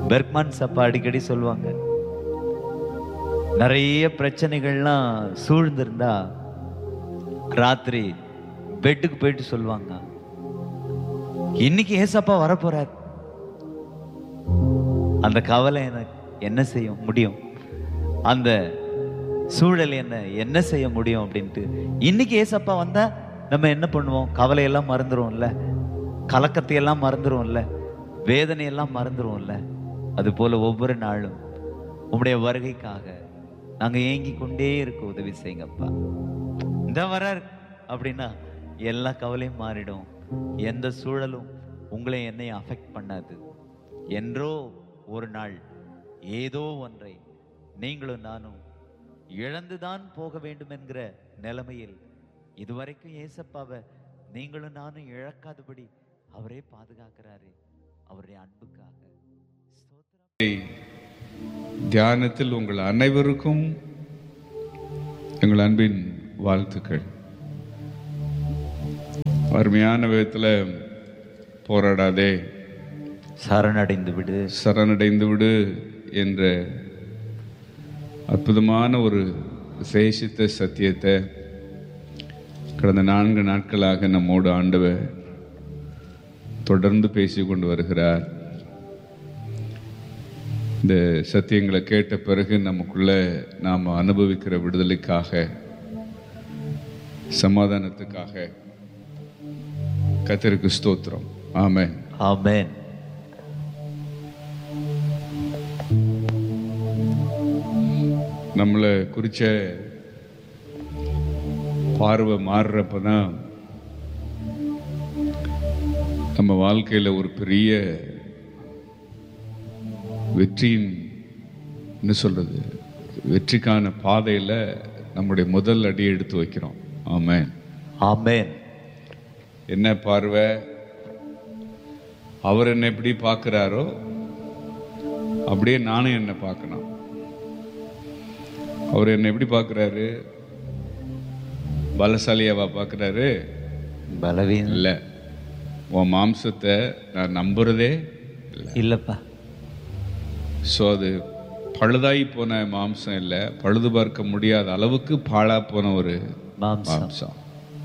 Bergmans அப்பா அடிக்கடி சொல்லுவாங்க, நிறைய பிரச்சனைகள்லாம் சூழ்ந்திருந்தா ராத்திரி பெட்டுக்கு போயிட்டு சொல்லுவாங்க, இன்னைக்கு ஏசப்பா வரப்போறார். அந்த கவலை எனக்கு என்ன செய்ய முடியும், அந்த சூழல் என்ன செய்ய முடியும் அப்படின்ட்டு. இன்னைக்கு ஏசப்பா வந்தா நம்ம என்ன பண்ணுவோம்? கவலையெல்லாம் மறந்துருவோம்ல, கலக்கத்தையெல்லாம் மறந்துருவோம்ல, வேதனையெல்லாம் மறந்துருவோம்ல. அது போல ஒவ்வொரு நாளும் உம்முடைய வருகைக்காக நாங்க ஏங்கி கொண்டே இருக்க உதவி செய்யுங்கப்பா. இந்த வரார் அப்படின்னா எல்லா கவலையும் மாறிடும். எந்த சூழலும் உங்களை என்னையும் அஃபெக்ட் பண்ணாது. என்றோ ஒரு நாள் ஏதோ ஒன்றை நீங்களும் நானும் இழந்துதான் போக வேண்டும் என்கிற நிலைமையில் இதுவரைக்கும் ஏசப்பாவை நீங்களும் நானும் இழக்காதபடி அவரே பாதுகாக்கிறாரு. அவருடைய அன்புக்காக தியானத்தில் உங்கள் அனைவருக்கும் எங்கள் அன்பின் வாழ்த்துக்கள். அருமையான விதத்தில் போராடாதே, சரணடைந்து விடு, சரணடைந்து விடு என்ற அற்புதமான ஒரு விசேஷித்த சத்தியத்தை கடந்த 4 நாட்களாக நம்மோடு ஆண்டவர் தொடர்ந்து பேசிக்கொண்டு வருகிறார். இந்த சத்தியங்களை கேட்ட பிறகு நமக்குள்ள நாம் அனுபவிக்கிற விடுதலைக்காக, சமாதானத்துக்காக கர்த்தருக்கு ஸ்தோத்திரம். ஆமென், ஆமென். நம்மளை குறிச்ச பார்வை மாறுறப்பதான் நம்ம வாழ்க்கையில ஒரு பெரிய வெற்றியின் என்ன சொல்றது, வெற்றிக்கான பாதையில நம்முடைய முதல் அடி எடுத்து வைக்கிறோம். ஆமென், ஆமென். என்ன பார்வை? அவர் என்ன எப்படி பார்க்கிறாரோ அப்படியே நானும் என்ன பார்க்கணும். அவர் என்ன எப்படி பார்க்கிறாரு? பலசாலியாவா பார்க்கிறாரு? பலவீனம் இல்ல. உன் மாம்சத்தை நான் நம்புறதே இல்லப்பா. ஸோ அது பழுதாகி போன மாம்சம் இல்லை, பழுது பார்க்க முடியாத அளவுக்கு பாழா போன ஒரு மாம்சம்.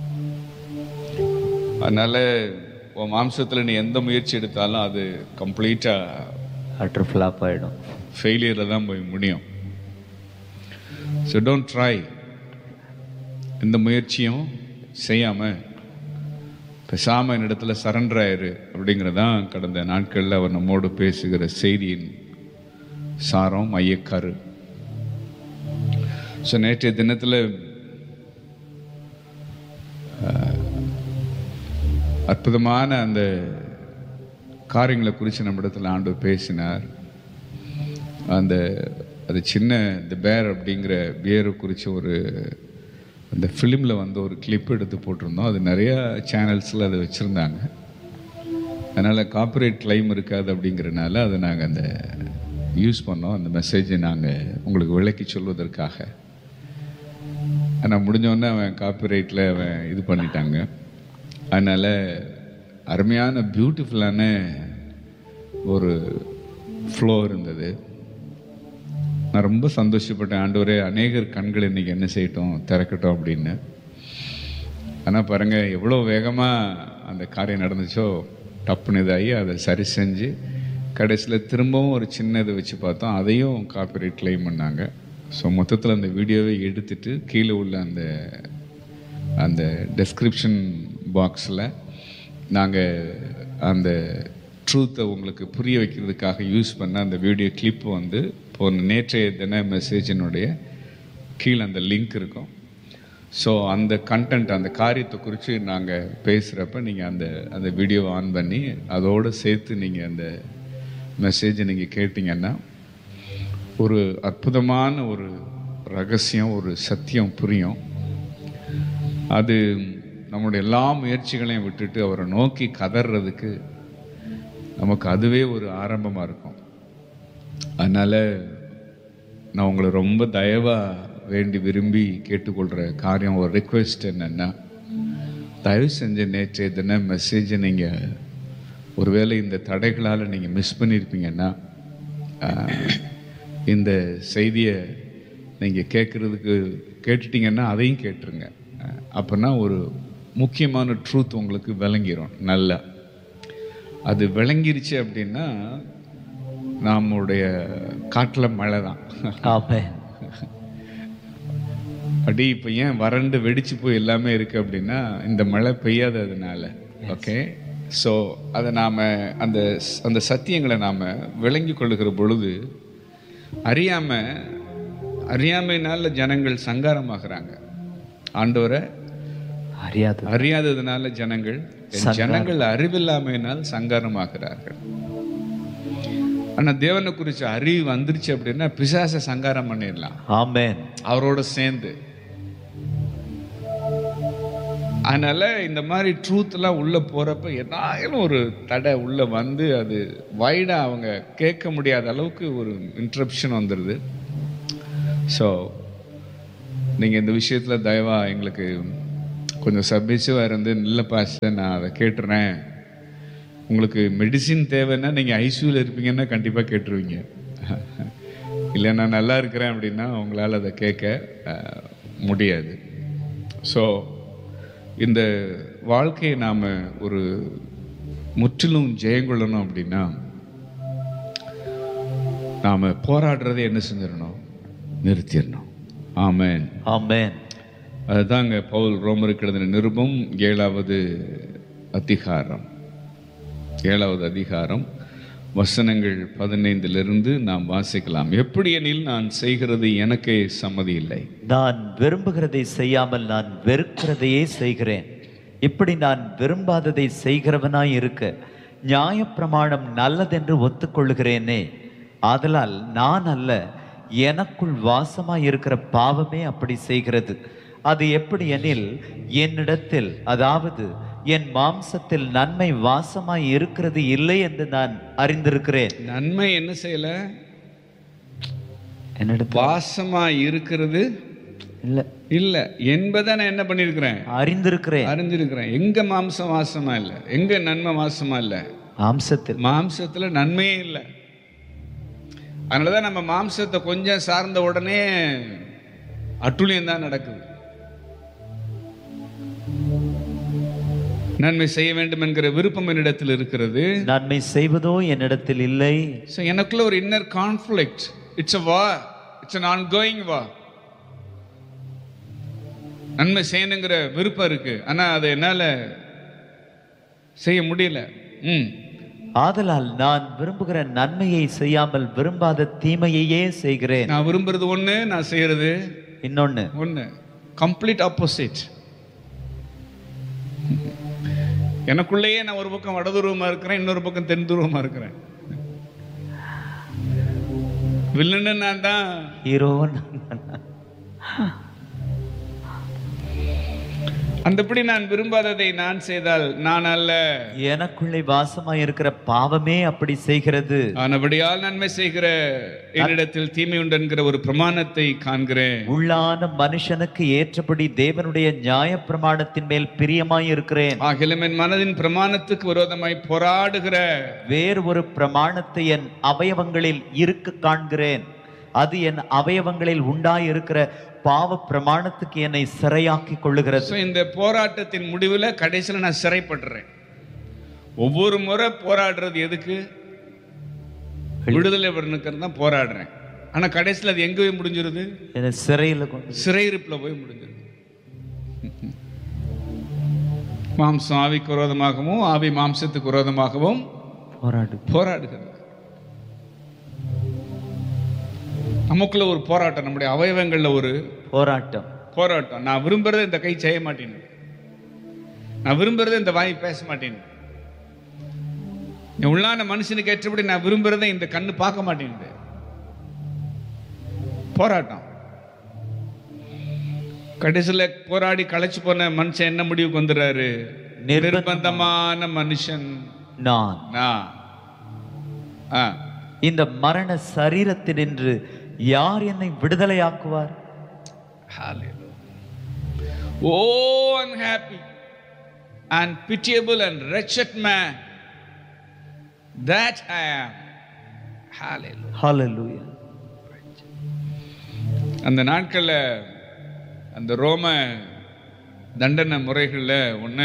அதனால உன் மாம்சத்தில் நீ எந்த முயற்சி எடுத்தாலும் அது கம்ப்ளீட்டா அட்டர் ஃப்ளாப் ஆயிடும், ஃபெயிலியரில் தான் போய் முடியும். So don't try. எந்த முயற்சியும் செய்யாமல் பேசாமல் என்னிடத்துல சரண்டர் ஆயிரு அப்படிங்கிறதான் கடந்த நாட்களில் அவர் நம்மோடு பேசுகிற செய்தியின் சாரம், மையக்கரு. ஸோ நேற்றைய தினத்தில் அற்புதமான அந்த காரியங்களை குறித்து நம்ம இடத்துல ஆண்டவர் பேசினார். அது சின்ன தி பேர் அப்படிங்கிற பியரை குறித்து ஒரு அந்த ஃபிலிமில் வந்து ஒரு கிளிப் எடுத்து போட்டிருந்தோம். அது நிறையா சேனல்ஸில் அதை வச்சுருந்தாங்க. அதனால் காப்பிரைட் கிளைம் இருக்காது அப்படிங்கிறனால அதை நாங்கள் அந்த யூஸ் பண்ணோம். அந்த மெசேஜை நாங்கள் உங்களுக்கு விளக்கி சொல்வதற்காக. ஆனால் முடிஞ்சோடனே அவன் காப்பிரைட்டில் அவன் இது பண்ணிட்டாங்க. அதனால் அருமையான பியூட்டிஃபுல்லான ஒரு ஃப்ளோ இருந்தது. நான் ரொம்ப சந்தோஷப்பட்டேன். ஆண்டவரே, அநேகர் கண்கள் இன்றைக்கி என்ன செய்யட்டும், திறக்கட்டும் அப்படின்னு. ஆனால் பாருங்கள் எவ்வளோ வேகமாக அந்த காரியம் நடந்துச்சோ, டப்புன்னு இதாகி அதை சரி செஞ்சு கடைசியில் திரும்பவும் ஒரு சின்ன இதை வச்சு பார்த்தோம், அதையும் காப்பிரைட் கிளைம் பண்ணாங்க. ஸோ மொத்தத்தில் அந்த வீடியோவை எடுத்துட்டு கீழே உள்ள அந்த டெஸ்கிரிப்ஷன் பாக்ஸில் நாங்கள் அந்த ட்ரூத்தை உங்களுக்கு புரிய வைக்கிறதுக்காக யூஸ் பண்ண அந்த வீடியோ கிளிப்பு வந்து போன நேற்றைய தின மெசேஜினுடைய கீழே அந்த லிங்க் இருக்கும். ஸோ அந்த கண்டென்ட், அந்த காரியத்தை குறித்து நாங்கள் பேசுகிறப்ப நீங்கள் அந்த வீடியோவை ஆன் பண்ணி அதோடு சேர்த்து நீங்கள் அந்த மெசேஜை நீங்கள் கேட்டிங்கன்னா ஒரு அற்புதமான ஒரு ரகசியம், ஒரு சத்தியம் புரியும். அது நம்முடைய எல்லா முயற்சிகளையும் விட்டுட்டு அவரை நோக்கி கதறதுக்கு நமக்கு அதுவே ஒரு ஆரம்பமாக இருக்கும். அதனால் நான் உங்களை ரொம்ப தயவாக வேண்டி விரும்பி கேட்டுக்கொள்கிற காரியம், ஒரு ரிக்வெஸ்ட் என்னென்னா, தயவு செஞ்ச நேற்றைய தின மெசேஜை நீங்கள் ஒருவேளை இந்த தடைகளால் நீங்கள் மிஸ் பண்ணியிருப்பீங்கன்னா இந்த செய்தியை நீங்கள் கேட்டுட்டீங்கன்னா அதையும் கேட்டுருங்க. அப்போனா ஒரு முக்கியமான ட்ரூத் உங்களுக்கு விளங்கிடும். நல்லா அது விளங்கிருச்சு அப்படின்னா நம்முடைய காட்டில் மழை தான். அப்படி இப்போ ஏன் வறண்டு வெடிச்சு போய் எல்லாமே இருக்கு அப்படின்னா இந்த மழை பெய்யாததுனால. ஓகே, ஸோ அதை நாம் அந்த அந்த சத்தியங்களை நாம் விளங்கி கொள்ளுகிற பொழுது அறியாமையினால ஜனங்கள் சங்காரமாகறாங்க. ஆண்டவரை அறியாததுனால ஜனங்கள் அறிவில்லாமையினால் சங்காரமாகிறார்கள். ஆனா தேவனை குறிச்ச அறிவு வந்துருச்சு அப்படின்னா பிசாசை சங்காரம் பண்ணிடலாம். ஆமென். அவரோட சேர்ந்து. அதனால இந்த மாதிரி ட்ரூத் எல்லாம் உள்ள போறப்ப என்னாலும் ஒரு தடை உள்ள வந்து அது வைடா அவங்க கேட்க முடியாத அளவுக்கு ஒரு இன்டரப்ஷன் வந்துடுது. ஸோ நீங்க இந்த விஷயத்துல தயவா எங்களுக்கு கொஞ்சம் சப்மிசிவா இருந்து, நல்ல பாஸ்டர் நான் அதை கேட்டுறேன், உங்களுக்கு மெடிசின் தேவைன்னா நீங்க ஐசியூல இருப்பீங்கன்னா கண்டிப்பா கேட்டுருவீங்க, இல்லை நான் நல்லா இருக்கிறேன் அப்படின்னா உங்களால் அதை கேட்க முடியாது. ஸோ இந்த வாழ்க்கையை நாம் ஒரு முற்றிலும் ஜெயங்கொள்ளணும் அப்படின்னா நாம் போராடுறதை என்ன செஞ்சிடணும்? நிறுத்திடணும். ஆமென், ஆமென். அதுதாங்க பவுல் ரோமருக்கு எழுதின நிருபம் 7வது அதிகாரம் வசனங்கள் 15 நாம் வாசிக்கலாம். எப்படி எனில் நான் செய்கிறது எனக்கே சம்மதி இல்லை, நான் விரும்புகிறதை செய்யாமல் நான் வெறுக்கிறதையே செய்கிறேன். இப்படி நான் விரும்பாததை செய்கிறவனாய் இருக்க நியாயப்பிரமாணம் நல்லதென்று ஒத்துக்கொள்ளுகிறேனே. ஆதலால் நான் அல்ல, எனக்குள் வாசமாய் இருக்கிற பாவமே அப்படி செய்கிறது. அது எப்படி எனில் என்னிடத்தில், அதாவது என் மாம்சத்தில் நன்மை வாசமாய் இருக்கிறது இல்லை என்று நான் அறிந்திருக்கிறேன். நன்மை என்ன செய்யல? வாசமாய் இருக்கிறது இல்ல என்பதை நான் என்ன பண்ணிருக்கிறேன்? அறிந்திருக்கிறேன். எங்க மாம்சம் வாசமா இல்ல, எங்க நன்மை வாசமா இல்ல? மாம்சத்துல நன்மையே இல்லை. அதனாலதான் நம்ம மாம்சத்தை கொஞ்சம் சார்ந்த உடனே அட்டுழியம் தான் நடக்குது. நன்மை செய்ய வேண்டும் என்கிற விருப்பம் என்னிடத்தில் இருக்கிறது, நன்மை செய்வதோ என்னிடத்தில் இல்லை. எனக்குள்ள ஒரு inner conflict. It's a war, it's an ongoing war. நன்மை செய்யணுங்கிற விருப்பம் இருக்கு, ஆனா அதை என்னால செய்ய முடியல. ஆதலால் நான் விரும்புகிற நன்மையை செய்யாமல் விரும்பாத தீமையையே செய்கிறேன். நான் விரும்புறது ஒண்ணு, நான் செய்யறது இன்னொன்னு. Complete opposite. எனக்குள்ளேயே நான் ஒரு பக்கம் வடதுருவமா இருக்கிறேன், இன்னொரு பக்கம் தென் துருவமா இருக்கிறேன். வில்லன்னு நான் தான், ஹீரோ. அந்தபடி நான் விரும்பாததை நான் செய்தால் நான் அல்ல, எனக்குள்ளே வாசமாய் இருக்கிற பாவமே அப்படி செய்கிறது. ஆனபடியால் நன்மை செய்கிற என்னிடத்தில் தீமை உண்டு என்கிற ஒரு பிரமாணத்தை காண்கிறேன். உள்ளான மனுஷனுக்கு ஏற்றபடி தேவனுடைய நியாய பிரமாணத்தின் மேல் பிரியமாய் இருக்கிறேன். ஆகிலும் என் மனதின் பிரமாணத்துக்கு விரோதமாய் போராடுகிற வேறு ஒரு பிரமாணத்தை என் அவயவங்களில் இருக்க காண்கிறேன். அது என் அவயவங்களில் உண்டாய் இருக்கிற பாவ பிரமாணத்துக்கு என்னை சிறையாக்கி கொள்ளுகிறது. இந்த போராட்டத்தின் முடிவில் கடைசியில் நான் சிறைப்படுறேன். ஒவ்வொரு முறை போராடுறது எதுக்கு? விடுதலை வரணுக்கிறது தான் போராடுறேன். ஆனா கடைசியில் அது எங்க போய் முடிஞ்சிருது? சிறையிருப்புல போய் முடிஞ்சிருது. மாம்சம் ஆவிக்கு விரோதமாகவும் ஆவி மாம்சத்துக்கு விரோதமாகவும் போராடுகிறது. நமக்குள்ள ஒரு போராட்டம், நம்முடைய அவயவங்கள்ல ஒரு போராட்டம். நான் விரும்புறதை இந்த கை செய்ய மாட்டேன், நான் விரும்புறதை இந்த வாய் பேச மாட்டேன், உள்ளான மனுஷனுக்கு ஏற்றபடி நான் விரும்புறதை இந்த கண்ணு பார்க்க மாட்டேங்குது. போராட்டம். கடைசியில போராடி களைச்சு போன மனுஷன் என்ன முடிவுக்கு வந்துடுறாரு? நிர்பந்தமான மனுஷன் நான். இந்த மரண சரீரத்தினின்று யார் என்னை விடுதலையாக்குவார்? Oh unhappy and pitiable and wretched man that I am. ஹalleluya. அந்த நாட்களில் அந்த ரோம தண்டனை முறைகளில் ஒன்று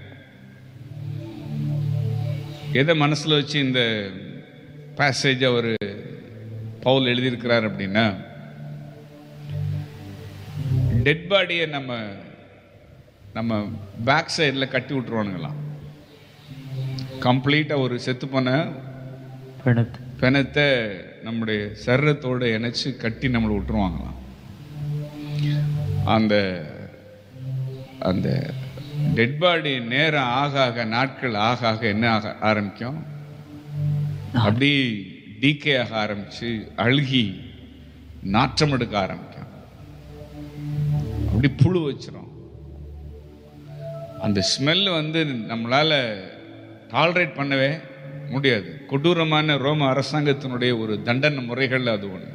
எதை மனசில் வச்சு இந்த பேசேஜ் அவர் பவுல் எழுதியிருக்கிறார் அப்படின்னா, டெட் பாடியை நம்ம பேக் சைடில் கட்டி விட்டுருவானுங்களாம். கம்ப்ளீட்டாக ஒரு செத்து போன பிணத்தை நம்முடைய சரீரத்தோடு இணைச்சு கட்டி நம்மளை விட்டுருவாங்களாம். அந்த அந்த டெட் பாடி நேரம் ஆக ஆக, நாட்கள் ஆக ஆக என்ன ஆக ஆரம்பிக்கும், அப்படி டீகே ஆக ஆரம்பிச்சு அழுகி நாற்றம் எடுக்க ஆரம்பிக்கும். அப்படி புழு வச்சிரும். அந்த ஸ்மெல் நம்மளால டாலரேட் பண்ணவே முடியாது. கொடூரமான ரோம அரசாங்கத்தினுடைய ஒரு தண்டனை முறைகள் அது ஒண்ணு.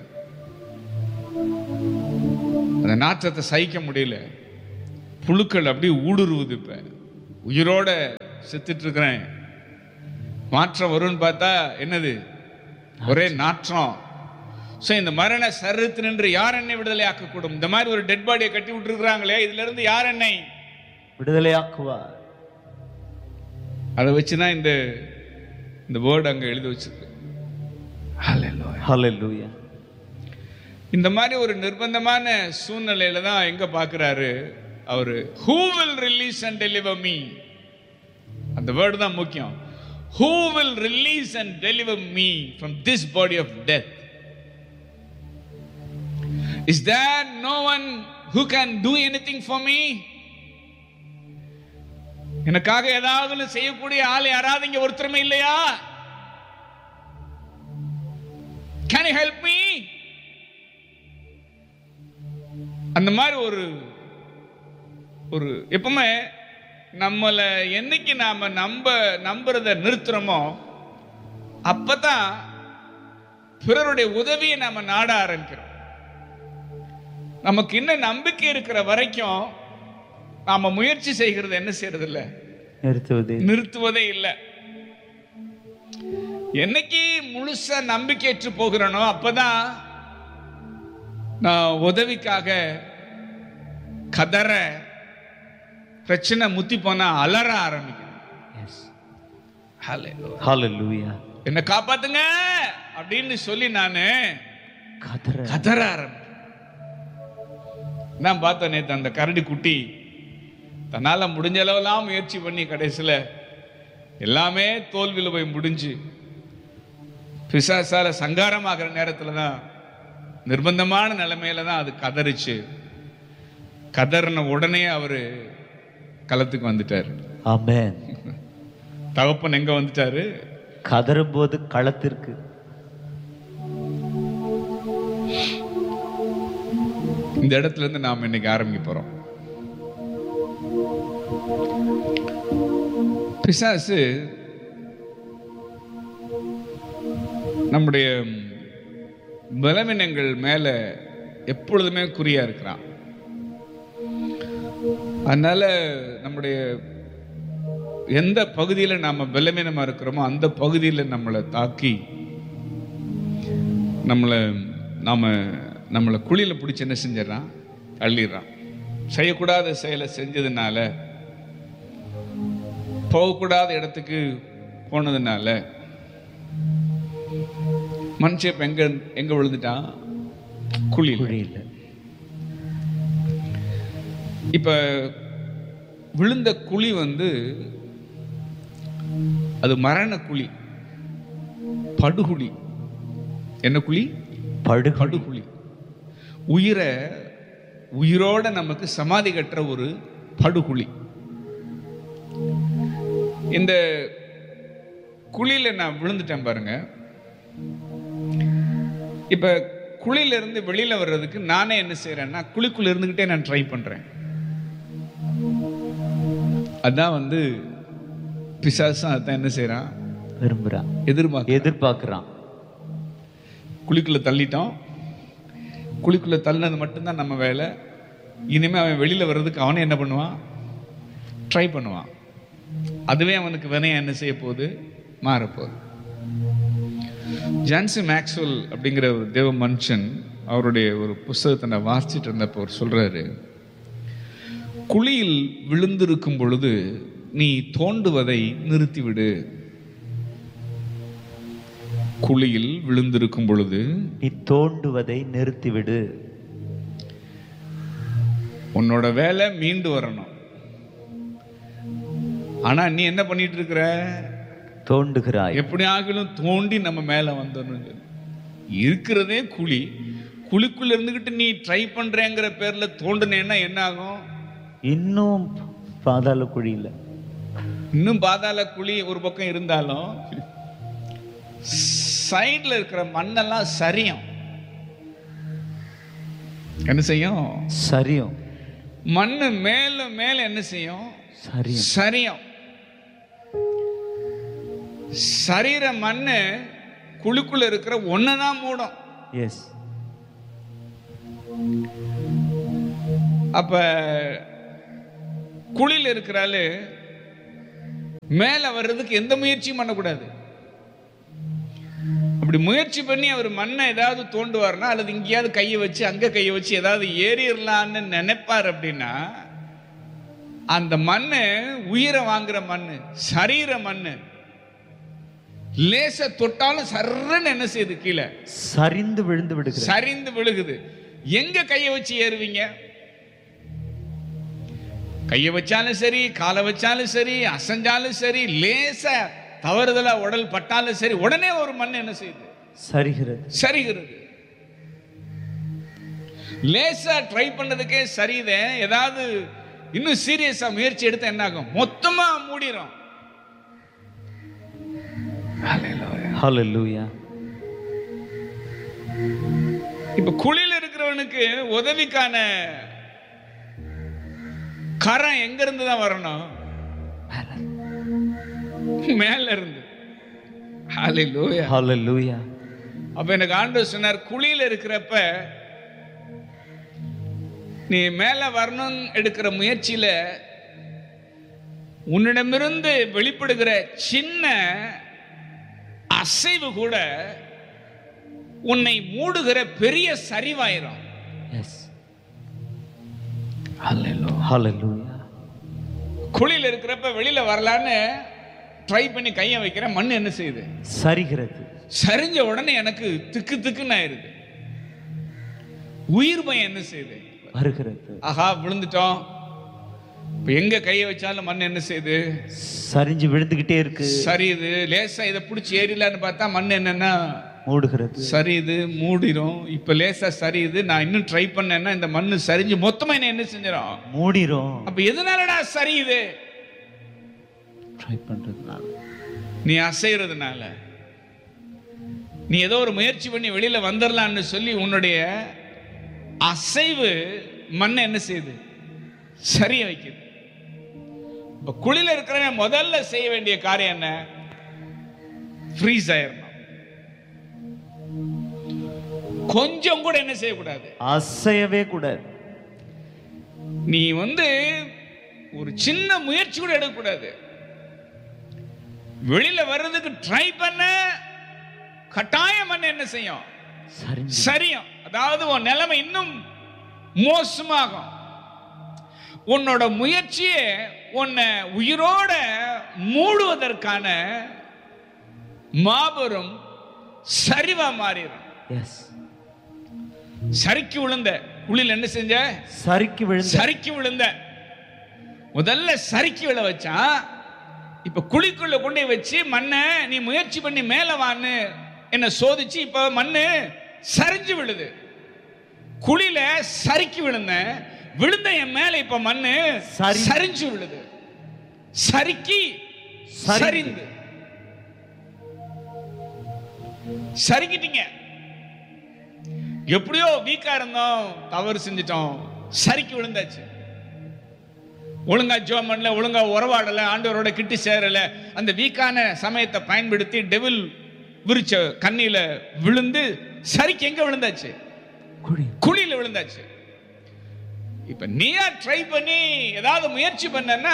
அந்த நாற்றத்தை சகிக்க முடியல. புழுக்கள் அப்படி ஊடுருவுது. இப்ப உயிரோட செத்துட்டு இருக்கிறேன், மாற்றம் வரும்னு பார்த்தா என்னது, ஒரே நாற்றம். இந்த மரண சரீரத்தினின்று யார் என்னை விடுதலை ஆக்கக்கூடும்? இந்த மாதிரி ஒரு டெட் பாடியை கட்டி விட்டு இருக்கிறாங்களே, இதுல இருந்து யார் என்னை விடுதலை ஆக்குவார்? அதை வச்சுதான் இந்த வேர்டு அங்க எழுதி வச்சிருக்கு. ஹalleluya. இந்த மாதிரி ஒரு நிர்பந்தமான சூழ்நிலையில தான் எங்க பாக்குறாரு அவரு, who will release and deliver me? அந்த வேர்டு தான் முக்கியம். Who will release and deliver me from this body of death? Is there no one who can do anything for me? எனக்காக ஏதாவது செய்யக்கூடிய ஆள் யாராவது இங்க ஒருத்தருமே இல்லையா? Can you help me? அந்த மாதிரி ஒரு எப்பவுமே நம்மளை என்னைக்கு நாம நம்புறத நிறுத்துறோமோ அப்பதான் பிறருடைய உதவியை நாம நாட ஆரம்பிக்கிறோம். நமக்கு இன்னும் நம்பிக்கை இருக்கிற வரைக்கும் நாம முயற்சி செய்கிறது என்ன செய்யறது இல்ல, நிறுத்துவதே இல்லை. என்னைக்கு முழுசா நம்பிக்கையற்று போகிறனோ அப்பதான் நான் உதவிக்காக கதற, பிரச்சனை முத்தி போனா அலற ஆரம்பிக்கிறேன். என்ன காப்பாத்துங்க அப்படின்னு சொல்லி நானு கதற ஆரம்பிக்கிறேன். நான் பார்த்தேன் நேத்து அந்த கரடி குட்டி தன்னால முடிஞ்ச அளவெல்லாம் முயற்சி பண்ணி கடைசியில எல்லாமே தோல்வியில் போய் முடிஞ்சு பிசாசால சங்காரமாகிற நேரத்துல தான், நிர்பந்தமான நிலைமையில தான் அது கதறிச்சு. கதறின உடனே அவரு களத்துக்கு வந்துட்டாரு. ஆமென். தகப்பன் எங்க வந்துட்டாரு? கதறும் போது களத்திற்கு. இந்த இடத்துல இருந்து நாம் இன்னைக்கு ஆரம்பிக்க போறோம். பிசாசு நம்முடைய பலவீனங்கள் மேல எப்பொழுதுமே குறியா இருக்கிறான். அதனால நம்முடைய எந்த பகுதியில நாம பலவீனமா இருக்கிறோமோ அந்த பகுதியில நம்மளை தாக்கி நம்மளை குழியில பிடிச்சி என்ன செஞ்சிடறான், தள்ளிடுறான். செய்யக்கூடாத செயலை செஞ்சதுனால, போகக்கூடாத இடத்துக்கு போனதுனால மனுஷன் இப்ப எங்க விழுந்துட்டான்? குழியில. இப்ப விழுந்த குழி அது மரண குழி, படுகுழி. என்ன குழி? படுகுழி. உயிரோட நமக்கு சமாதி கட்டுற ஒரு படுகுழி. இந்த குழியில நான் விழுந்துட்டேன் பாருங்க. இப்ப குழியில இருந்து வெளியில வர்றதுக்கு நானே என்ன செய்யறேன்னா, குழிக்குள்ள இருந்துகிட்டே நான் ட்ரை பண்றேன். அதான் பிசாசும் அதான் என்ன செய்யறான், விரும்புறான், எதிர்பார்க்கிறான். குழிக்குள்ள தள்ளிட்டோம், குழிக்குள்ள தள்ளினது மட்டும்தான் நம்ம வேலை. இனிமே அவன் வெளியில வர்றதுக்கு அவனே என்ன பண்ணுவான், ட்ரை பண்ணுவான். அதுவே அவனுக்கு வினையா என்ன செய்ய போகுது, மாறப்போகுது. ஜான்சி மேக்ஸ்வெல் அப்படிங்கிற ஒரு தேவ மனுஷன், அவருடைய ஒரு புஸ்தகத்தை நான் வாசிச்சுட்டு இருந்தப்போ அவர் சொல்றாரு, குழியில் விழுந்திருக்கும் பொழுது நீ தோண்டுவதை நிறுத்திவிடு. குழியில் விழுந்திருக்கும் பொழுது நீ தோண்டுவதை நிறுத்திவிடு. உன்னோட வேலை மீண்டு வரணும். ஆனா நீ என்ன பண்ணிட்டு இருக்கிற? தோண்டுகிறாய். எப்படி ஆகலும் தோண்டி நம்ம மேல வந்துடணும். இருக்கிறதே குழி, குழிக்குள்ள இருந்துகிட்டு நீ ட்ரை பண்றேங்கிற பேர்ல தோண்டுனேன்னா என்ன ஆகும்? இன்னும் பாதாள குழியில, இன்னும் பாதாள குழி ஒரு பக்கம் இருந்தாலும் சைட்ல இருக்கிற மண்ணெல்லாம் சரியும். என்ன செய்யும்? சரியும். மண்ணு மேல மேல என்ன செய்யும்? சரியும். சரியும். சரீர மண்ணு குழிக்குள்ள இருக்கிற ஒன்னதான் மூடும். எஸ். அப்ப குழியில் இருக்கிறாள் மேல வர்றதுக்கு எந்த முயற்சியும் பண்ணக்கூடாது. அப்படி முயற்சி பண்ணி அவர் மண்ணை ஏதாவது தோண்டுவார்னா, அல்லது இங்கேயாவது கையை வச்சு அங்க கையை வச்சு ஏதாவது ஏறிடலான்னு நினைப்பார் அப்படின்னா, அந்த மண்ணு உயிரை வாங்குற மண்ணு, சரீர மண்ணு, லேச தொட்டாலும் சர்றன்னு என்ன செய்யுது? கீழே சரிந்து விழுந்து விடுகிறது. சரிந்து விழுகுது. எங்க கையை வச்சு ஏறுவீங்க? கையை வச்சாலும் சரி, காலை வச்சாலும் சரி, அசைஞ்சாலும் சரி, லேச தவறுதலா உடல் பட்டாலும் சரி, உடனே ஒரு மண் என்ன செய்யுது? சரிகிறது. சரிகிறது. லேசா ட்ரை பண்ணதுக்கே சரிதே, ஏதாவது இன்னும் சீரியஸா முயற்சி எடுத்து என்ன ஆகும்? மொத்தமா மூடிரும். ஹல்லேலூயா. இப்ப குழியில் இருக்கிறவனுக்கு உதவிக்கான கரம் எங்க இருந்து தான் வரணும்? மேல இருந்து. ஹல்லேலூயா. ஹல்லேலூயா. அப்ப எனக்கு ஆண்டவர் சொன்னார், குழியில் இருக்கிறப்ப நீ மேல வரணும் எடுக்கிற முயற்சியில உன்னிடமிருந்து வெளிப்படுகிற சின்ன அசைவு கூட உன்னை மூடுகிற பெரிய சரிவாயிரும். எஸ். ஹல்லேலூயா. ஹல்லேலூயா. குழியில் இருக்கிறப்ப வெளியில வரலான்னு ட்ரை பண்ணி கையை வைக்கிற மண் என்ன செய்யுது? சரிகிறது. சரிஞ்ச உடனே எனக்கு திக்கு திக்குன்னு ஆயிருது. உயிர் பயம் என்ன செய்யுது? வருகிறது. ஆஹா விழுந்துட்டோம். இப்ப எங்க கையை வச்சாலும் மண் என்ன செய்யுது? சரிஞ்சு விழுந்துகிட்டே இருக்கு. சரியுது. லேசா இதை பிடிச்சி ஏறிலான்னு பார்த்தா மண் என்னன்னா மூடுகிறது. சரியுது, மூடிரும். இப்ப லேசா சரியுது. நான் இன்னும் ட்ரை பண்ணேன்னா இந்த மண்ணு சரிஞ்சு மொத்தமா என்ன செஞ்சிடும்? மூடிரும். அப்ப எதனாலடா சரியுது? ட்ரை பண்றதுனால, நீ அசைறதுனால, நீ ஏதோ ஒரு முயற்சி பண்ணி வெளியில வந்துடலான்னு சொல்லி உன்னுடைய அசைவு மண்ணை என்ன செய்யுது? சரிய வைக்குது. இப்ப குழியில இருக்கிறவன் முதல்ல செய்ய வேண்டிய காரியம் என்ன? ஃப்ரீஸ் ஆயிரணும். கொஞ்சம் கூட என்ன செய்யக்கூடாது? அசையவே கூடாது. நீ ஒரு சின்ன முயற்சி கூட எடுக்கக்கூடாது. வெளியில வர்றதுக்கு ட்ரை பண்ண கட்டாயம் பண்ண என்ன செய்யும்? சரியும். அதாவது உன் நிலைமை இன்னும் மோசமாகும். உன்னோட முயற்சியே உன்னை உயிரோட மூடுவதற்கான மாபெரும் சரிவா மாறிடும். சறுக்கி விழுந்த குழியில் என்ன செஞ்ச? சறுக்கி விழுந்த. முதல்ல சறுக்கி விழ வச்சான். இப்ப குழிக்குள்ள கொண்டு வச்சு மண்ணை நீ முயற்சி பண்ணி மேல வான்னு என்ன சோதிச்சு இப்ப மண்ணு சரிஞ்சு விழுது. குழியில சறுக்கி விழுந்த என் மேல இப்ப மண்ணு சரிஞ்சு விழுது. சறுக்கி சரிந்து சறுக்கிட்டீங்க. எப்படியோ வீக்கா இருந்தோம், தவறு செஞ்சிட்டோம், சறுக்கி விழுந்தாச்சு. ஒழுங்கா ஜெபம் பண்ணல, ஒழுங்கா உறவாடல, ஆண்டவரோட கிட்டி சேரல. அந்த வீக்கான சமயத்தை பயன்படுத்தி டெவில் விரிச்ச கண்ணில விழுந்து சறுக்கி எங்க விழுந்தாச்சு? குழியில விழுந்தாச்சு. இப்ப நீயா ட்ரை பண்ணி ஏதாவது முயற்சி பண்ணனா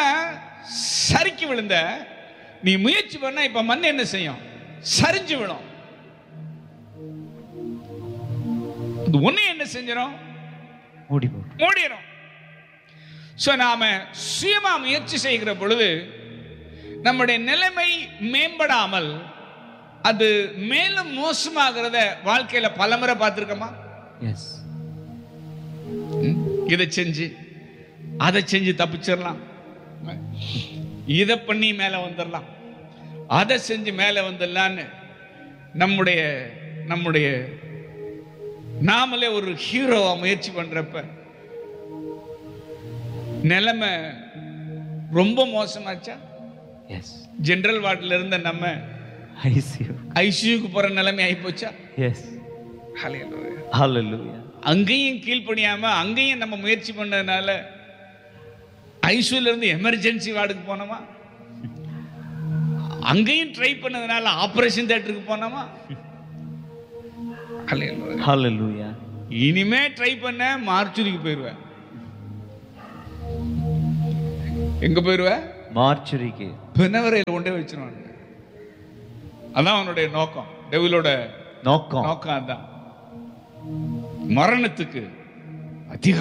சறுக்கி விழுந்த. நீ முயற்சி பண்ண இப்ப மண் என்ன செய்யும்? சரிஞ்சு விழும். அது ஒண்ணு என்ன செஞ்சிடும்? மூடிடும். சோ நாம சுயமா முயற்சி செய்கிற பொழுது நம்முடைய நிலைமை மேம்படாமல் அது மேலும் மோசமாகிறத வாழ்க்கையில பலமுறை பார்த்திருக்கோமா? இதை செஞ்சு அதை செஞ்சு தப்பிச்சிடலாம், இதை பண்ணி மேல வந்துடலாம், அதை செஞ்சு மேல வந்துடலான்னு நம்முடைய நாமளே ஒரு ஹீரோவா முயற்சி பண்றப்ப நிலைமை ரொம்ப மோசமாச்சா? ஜெனரல் வார்டுல இருந்த நம்ம ஐசியூக்கு போற நிலைமை ஆயிப்போச்சா? அங்கேயும் கீழ்ப்படியாம அங்கேயும் நம்ம முயற்சி பண்ணதுனால ஐசியூல இருந்து எமர்ஜென்சி வார்டுக்கு போனோமா? அங்கேயும் ட்ரை பண்ணதுனால ஆபரேஷன் தியேட்டருக்கு போனோமா? இனிமே ட்ரை பண்ண மார்ச்சுரிக்கு போயிருவேன். எங்க போயிருவேன்? மார்ச்சுரிக்கு. பிணவரையில் கொண்டே வச்சிருவாங்க. அதான் அவனுடைய நோக்கம், டெவிலோட நோக்கம் அதான். மரணத்துக்கு அதிகாரம்